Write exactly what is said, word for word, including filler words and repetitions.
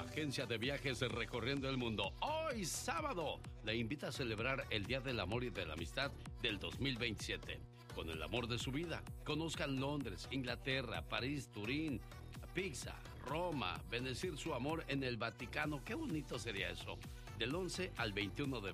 agencia de viajes recorriendo el mundo. Hoy, sábado, le invita a celebrar el Día del Amor y de la Amistad del dos mil veintisiete. Con el amor de su vida. Conozcan Londres, Inglaterra, París, Turín, Pisa, Roma, bendecir su amor en el Vaticano. Qué bonito sería eso. Del once al veintiuno de